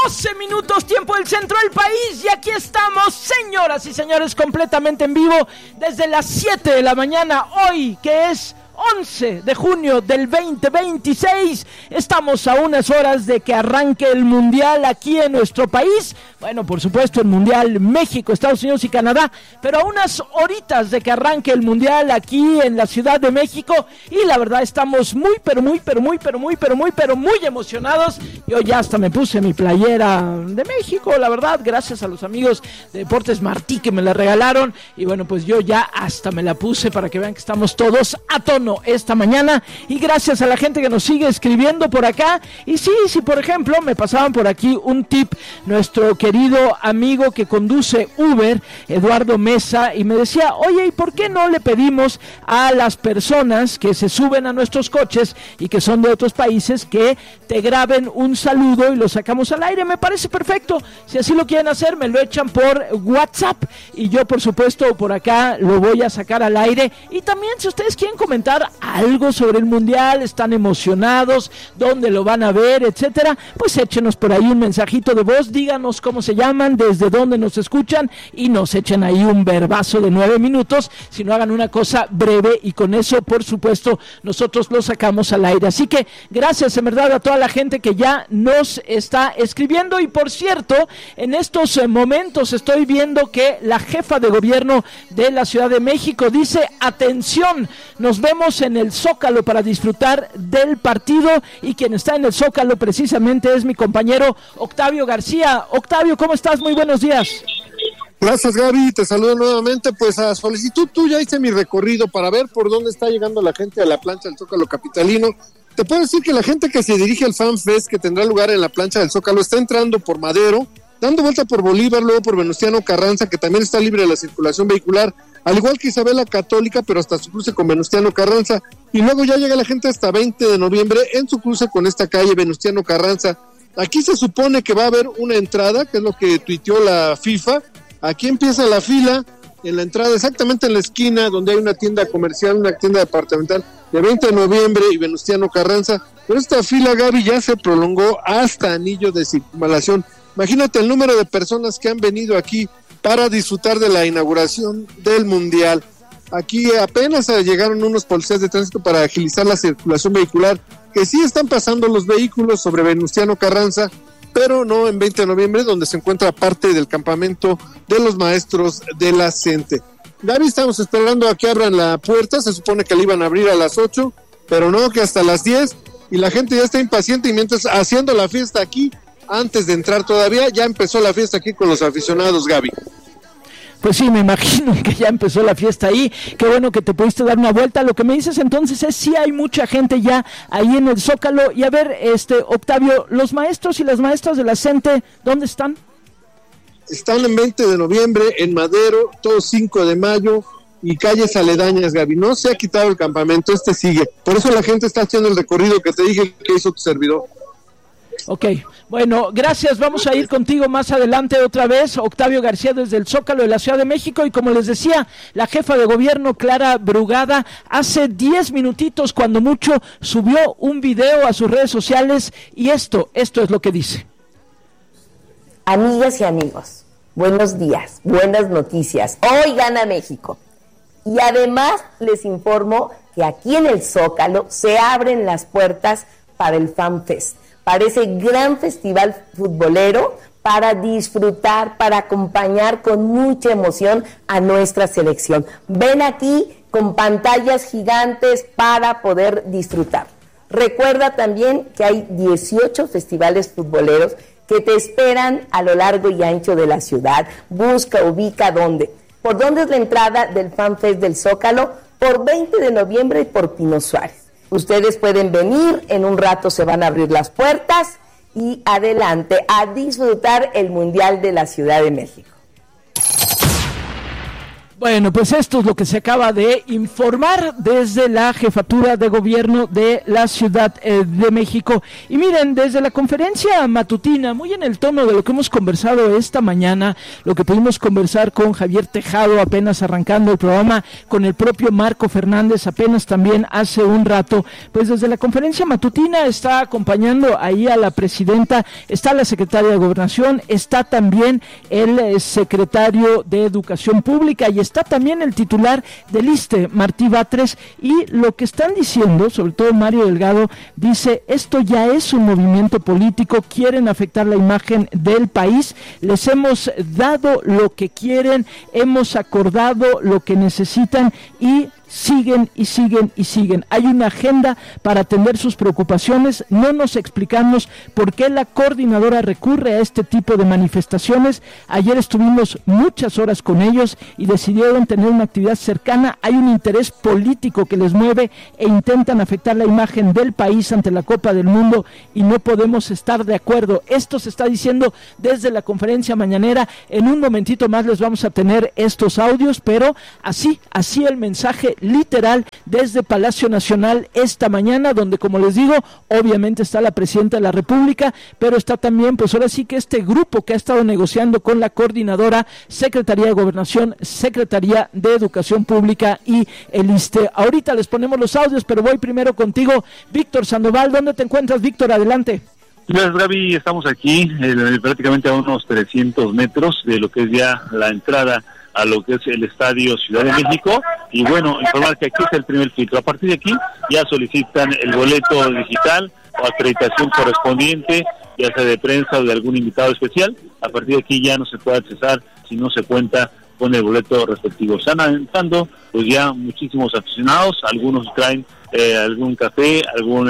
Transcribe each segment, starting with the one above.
12 minutos, tiempo del centro del país, y aquí estamos, señoras y señores, completamente en vivo desde las 7 de la mañana, hoy que es 11 de junio del 2026, estamos a unas horas de que arranque el Mundial aquí en nuestro país, bueno, por supuesto el Mundial México, Estados Unidos y Canadá, pero a unas horitas de que arranque el Mundial aquí en la Ciudad de México, y la verdad estamos muy emocionados. Yo ya hasta me puse mi playera de México, la verdad, gracias a los amigos de Deportes Martí que me la regalaron, y bueno, pues yo ya hasta me la puse para que vean que estamos todos a tono esta mañana, y gracias a la gente que nos sigue escribiendo por acá. Y sí, por ejemplo me pasaban por aquí un tip, nuestro querido amigo que conduce Uber, Eduardo Mesa, y me decía, oye, ¿y por qué no le pedimos a las personas que se suben a nuestros coches y que son de otros países que te graben un saludo y lo sacamos al aire? Me parece perfecto, si así lo quieren hacer, me lo echan por WhatsApp y yo por supuesto por acá lo voy a sacar al aire. Y también si ustedes quieren comentar algo sobre el Mundial, están emocionados, dónde lo van a ver, etcétera, pues échenos por ahí un mensajito de voz, díganos cómo se llaman, desde dónde nos escuchan, y nos echen ahí un verbazo de 9 minutos, si no hagan una cosa breve, y con eso por supuesto nosotros lo sacamos al aire. Así que gracias en verdad a toda la gente que ya nos está escribiendo. Y por cierto, en estos momentos estoy viendo que la jefa de gobierno de la Ciudad de México dice, atención, nos vemos en el Zócalo para disfrutar del partido, y quien está en el Zócalo precisamente es mi compañero Octavio García. Octavio, ¿cómo estás? Muy buenos días. Gracias, Gaby, te saludo nuevamente. Pues a solicitud tuya hice mi recorrido para ver por dónde está llegando la gente a la plancha del Zócalo capitalino. Te puedo decir que la gente que se dirige al Fan Fest, que tendrá lugar en la plancha del Zócalo, está entrando por Madero, dando vuelta por Bolívar, luego por Venustiano Carranza, que también está libre de la circulación vehicular, al igual que Isabel la Católica, pero hasta su cruce con Venustiano Carranza, y luego ya llega la gente hasta 20 de noviembre en su cruce con esta calle Venustiano Carranza. Aquí se supone que va a haber una entrada, que es lo que tuiteó la FIFA. Aquí empieza la fila en la entrada, exactamente en la esquina donde hay una tienda comercial, una tienda departamental, de 20 de noviembre y Venustiano Carranza, pero esta fila, Gaby, ya se prolongó hasta Anillo de Circunvalación. Imagínate el número de personas que han venido aquí para disfrutar de la inauguración del Mundial. Aquí apenas llegaron unos policías de tránsito para agilizar la circulación vehicular, que sí están pasando los vehículos sobre Venustiano Carranza, pero no en 20 de noviembre, donde se encuentra parte del campamento de los maestros de la CENTE. Gaby, estamos esperando a que abran la puerta, se supone que la iban a abrir a las 8, pero no, que hasta las 10, y la gente ya está impaciente, y mientras haciendo la fiesta aquí, antes de entrar todavía, ya empezó la fiesta aquí con los aficionados, Gaby. Pues sí, me imagino que ya empezó la fiesta ahí. Qué bueno que te pudiste dar una vuelta. Lo que me dices entonces es si hay mucha gente ya ahí en el Zócalo. Y a ver, Octavio, los maestros y las maestras de la CENTE, ¿dónde están? Están en 20 de noviembre, en Madero, todo 5 de mayo y calles aledañas, Gaby. No se ha quitado el campamento, sigue. Por eso la gente está haciendo el recorrido que te dije que hizo tu servidor. Ok, bueno, gracias, vamos a ir contigo más adelante otra vez, Octavio García desde el Zócalo de la Ciudad de México, y como les decía, la jefa de gobierno Clara Brugada hace 10 minutitos cuando mucho subió un video a sus redes sociales, y esto es lo que dice. Amigas y amigos, buenos días, buenas noticias, hoy gana México, y además les informo que aquí en el Zócalo se abren las puertas para el Fan Fest, para ese gran festival futbolero, para disfrutar, para acompañar con mucha emoción a nuestra selección. Ven aquí con pantallas gigantes para poder disfrutar. Recuerda también que hay 18 festivales futboleros que te esperan a lo largo y ancho de la ciudad. Busca, ubica dónde. ¿Por dónde es la entrada del Fan Fest del Zócalo? Por 20 de noviembre y por Pino Suárez. Ustedes pueden venir, en un rato se van a abrir las puertas y adelante a disfrutar el Mundial de la Ciudad de México. Bueno, pues esto es lo que se acaba de informar desde la jefatura de gobierno de la Ciudad de México. Y miren, desde la conferencia matutina, muy en el tono de lo que hemos conversado esta mañana, lo que pudimos conversar con Javier Tejado apenas arrancando el programa, con el propio Marco Fernández apenas también hace un rato, pues desde la conferencia matutina está acompañando ahí a la presidenta, está la secretaria de Gobernación, está también el secretario de Educación Pública y está también el titular del ISSSTE, Martí Batres, y lo que están diciendo, sobre todo Mario Delgado, dice, esto ya es un movimiento político, quieren afectar la imagen del país, les hemos dado lo que quieren, hemos acordado lo que necesitan y siguen y siguen y siguen. Hay una agenda para atender sus preocupaciones. No nos explicamos por qué la coordinadora recurre a este tipo de manifestaciones. Ayer estuvimos muchas horas con ellos y decidieron tener una actividad cercana. Hay un interés político que les mueve e intentan afectar la imagen del país ante la Copa del Mundo y no podemos estar de acuerdo. Esto se está diciendo desde la conferencia mañanera. En un momentito más les vamos a tener estos audios, pero así el mensaje literal desde Palacio Nacional esta mañana, donde, como les digo, obviamente está la presidenta de la República, pero está también, pues ahora sí que este grupo que ha estado negociando con la coordinadora, Secretaría de Gobernación, Secretaría de Educación Pública y el ISSSTE. Ahorita les ponemos los audios, pero voy primero contigo, Víctor Sandoval. ¿Dónde te encuentras, Víctor? Adelante. Gracias, Gaby. Estamos aquí prácticamente a unos 300 metros de lo que es ya la entrada a lo que es el Estadio Ciudad de México, y bueno, informar que aquí es el primer filtro. A partir de aquí ya solicitan el boleto digital o acreditación correspondiente, ya sea de prensa o de algún invitado especial. A partir de aquí ya no se puede accesar si no se cuenta con el boleto respectivo. Están adelantando pues ya muchísimos aficionados, algunos traen algún café, algún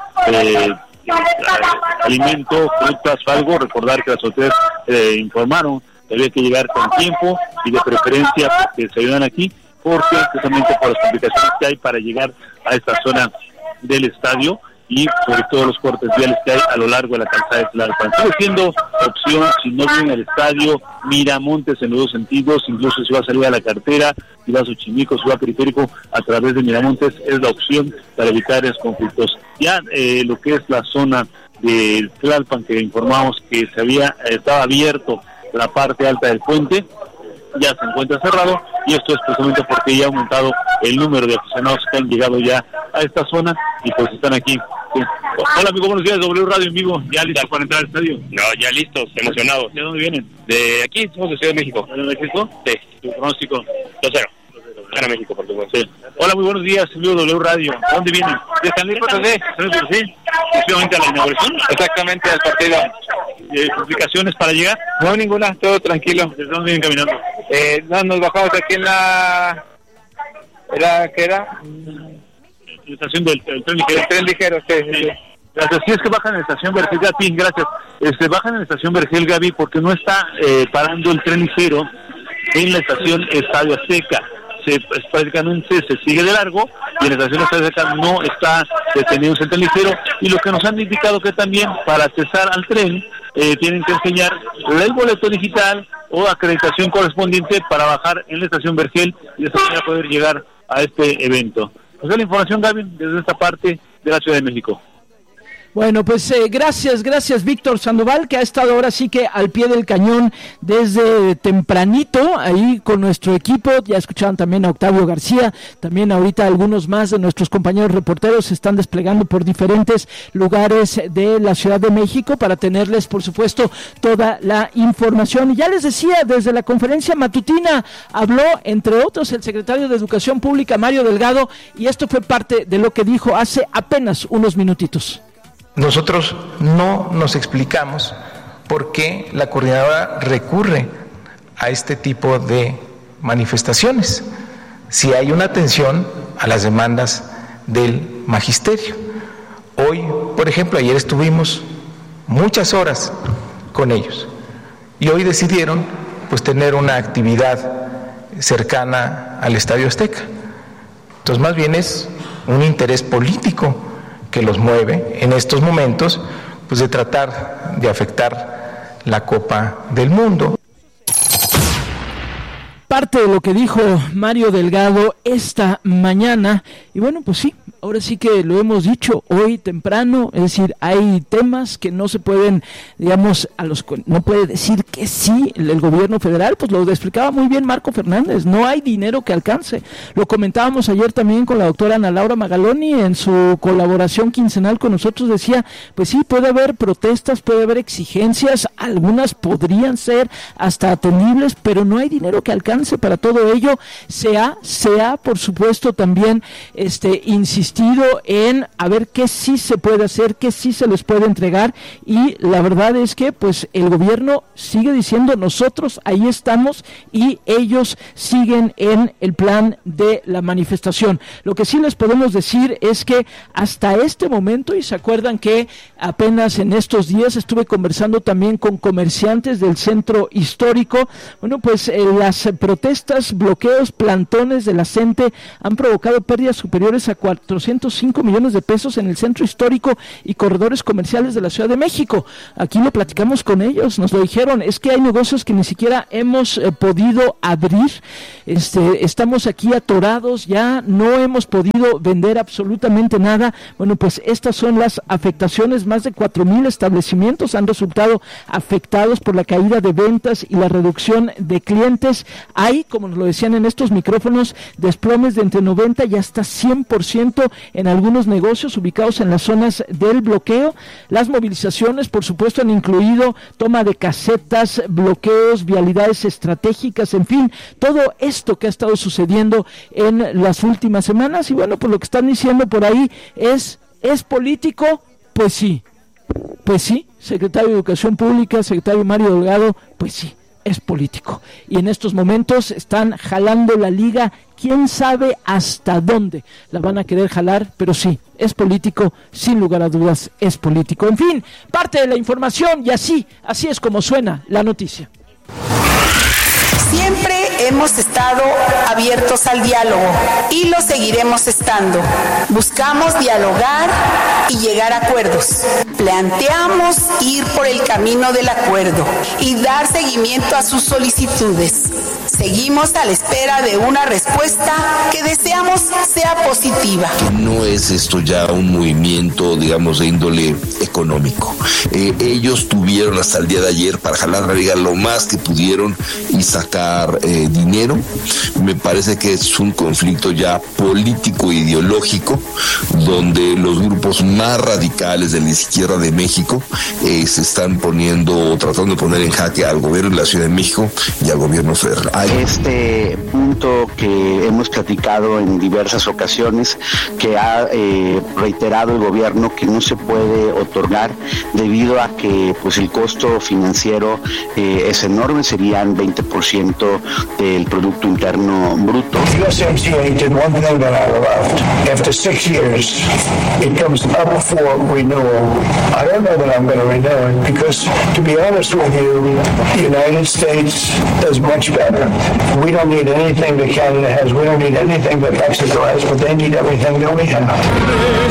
alimento, frutas o algo. Recordar que las autoridades informaron que había que llegar con tiempo y de preferencia que se ayudan aquí, porque precisamente por las complicaciones que hay para llegar a esta zona del estadio y sobre todo los cortes viales que hay a lo largo de la calzada de Tlalpan. Sigue siendo opción, si no viene al estadio, Miramontes en los dos sentidos, incluso si va a salir a la cartera, si va a Xochimilco, si va a Periférico, a través de Miramontes es la opción para evitar esos conflictos. Ya lo que es la zona de Tlalpan, que informamos que estaba abierto la parte alta del puente, ya se encuentra cerrado, y esto es precisamente porque ya ha aumentado el número de aficionados que han llegado ya a esta zona y pues están aquí. Sí. Hola amigo, buenos días, W Radio en vivo, ¿ya listos para entrar al estadio? No, ya listos, emocionados. ¿De dónde vienen? De aquí, somos de Ciudad de México. ¿De México? Sí. ¿Tu pronóstico? 2-0. Gana México, por supuesto. Sí. Hola, muy buenos días, amigo W Radio. ¿De dónde vienen? ¿De San Luis Potosí? ¿Sí? ¿Exclusivamente a la inauguración? Exactamente, al partido. ¿Complicaciones para llegar? No, ninguna, todo tranquilo. ¿Desde dónde vienen caminando? No, nos bajamos aquí en la... ¿Qué era? La estación del tren ligero. El tren ligero, sí. Gracias. Sí, es que bajan en la estación Vergel, Gaby, gracias. Bajan en la estación Vergel, Gaby, porque no está parando el tren ligero en la estación Estadio Azteca. Prácticamente se sigue de largo y en la estación Estadio Azteca no está detenido el tren ligero, y lo que nos han indicado que también para accesar al tren tienen que enseñar el boleto digital o acreditación correspondiente para bajar en la estación Vergel y de esta manera poder llegar a este evento. Pues es la información, Gaby, desde esta parte de la Ciudad de México. Bueno, pues gracias Víctor Sandoval, que ha estado ahora sí que al pie del cañón desde tempranito, ahí con nuestro equipo. Ya escuchaban también a Octavio García, también ahorita algunos más de nuestros compañeros reporteros se están desplegando por diferentes lugares de la Ciudad de México para tenerles, por supuesto, toda la información. Y ya les decía, desde la conferencia matutina habló, entre otros, el secretario de Educación Pública, Mario Delgado, y esto fue parte de lo que dijo hace apenas unos minutitos. Nosotros no nos explicamos por qué la coordinadora recurre a este tipo de manifestaciones, si hay una atención a las demandas del magisterio. Hoy, por ejemplo, ayer estuvimos muchas horas con ellos y hoy decidieron pues tener una actividad cercana al Estadio Azteca. Entonces, más bien es un interés político que los mueve en estos momentos, pues de tratar de afectar la Copa del Mundo. parte de lo que dijo Mario Delgado esta mañana. Y bueno, pues sí, ahora sí que lo hemos dicho hoy temprano, es decir, hay temas que no se pueden, digamos, no puede decir que sí el gobierno federal, pues lo explicaba muy bien Marco Fernández, no hay dinero que alcance. Lo comentábamos ayer también con la doctora Ana Laura Magaloni en su colaboración quincenal con nosotros, decía, pues sí, puede haber protestas, puede haber exigencias, algunas podrían ser hasta atendibles, pero no hay dinero que alcance para todo ello. Se ha por supuesto también insistido en a ver qué sí se puede hacer, qué sí se les puede entregar, y la verdad es que pues el gobierno sigue diciendo nosotros ahí estamos y ellos siguen en el plan de la manifestación. Lo que sí les podemos decir es que hasta este momento, y se acuerdan que apenas en estos días estuve conversando también con comerciantes del centro histórico, bueno pues las protestas, bloqueos, plantones de la gente han provocado pérdidas superiores a 405 millones de pesos en el centro histórico y corredores comerciales de la Ciudad de México. Aquí lo platicamos con ellos, nos lo dijeron, es que hay negocios que ni siquiera hemos podido abrir, estamos aquí atorados, ya no hemos podido vender absolutamente nada. Bueno, pues estas son las afectaciones, más de 4,000 establecimientos han resultado afectados por la caída de ventas y la reducción de clientes. Hay, como nos lo decían en estos micrófonos, desplomes de entre 90 y hasta 100% en algunos negocios ubicados en las zonas del bloqueo. Las movilizaciones, por supuesto, han incluido toma de casetas, bloqueos, vialidades estratégicas, en fin, todo esto que ha estado sucediendo en las últimas semanas. Y bueno, pues lo que están diciendo por ahí ¿es político? Pues sí, secretario de Educación Pública, secretario Mario Delgado, pues sí, es político. Y en estos momentos están jalando la liga, quién sabe hasta dónde la van a querer jalar, pero sí, es político, sin lugar a dudas, es político. En fin, parte de la información, y así es como suena la noticia. Siempre hemos estado abiertos al diálogo y lo seguiremos estando. Buscamos dialogar y llegar a acuerdos. Planteamos ir por el camino del acuerdo y dar seguimiento a sus solicitudes. Seguimos a la espera de una respuesta que deseamos sea positiva. No es esto ya un movimiento, digamos, de índole económico. Ellos tuvieron hasta el día de ayer para jalar la liga lo más que pudieron y sacar dinero. Me parece que es un conflicto ya político e ideológico, donde los grupos más radicales de la izquierda de México se están tratando de poner en jaque al gobierno de la Ciudad de México y al gobierno federal. Este punto que hemos platicado en diversas ocasiones, que ha reiterado el gobierno que no se puede otorgar debido a que pues el costo financiero es enorme, serían 20% del Producto Interno Bruto. USMCA did one thing that I loved. After 6 years, it comes up for renewal. I don't know that I'm going to renew it because, to be honest with you, the United States does much better. We don't need anything that Canada has. We don't need anything that Mexico has, but they need everything that we have.